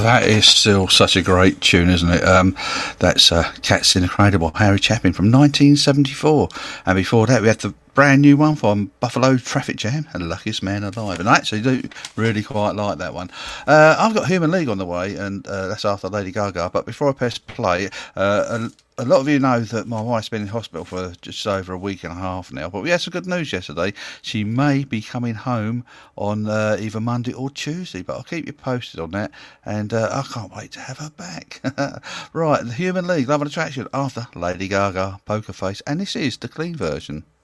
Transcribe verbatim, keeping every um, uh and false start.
that is still such a great tune, isn't it? Um, that's uh, Cats in the Cradle by Harry Chapin from nineteen seventy-four. And before that, we had the brand new one from Buffalo Traffic Jam, The Luckiest Man Alive. And I actually do really quite like that one. Uh, I've got Human League on the way, and uh, that's after Lady Gaga. But before I press play, uh, a, a lot of you know that my wife's been in hospital for just over a week and a half now. But we had some good news yesterday. She may be coming home on uh, either Monday or Tuesday, but I'll keep you posted on that. And uh, I can't wait to have her back. Right, the Human League, Love and Attraction, after Lady Gaga, Poker Face. And this is the clean version.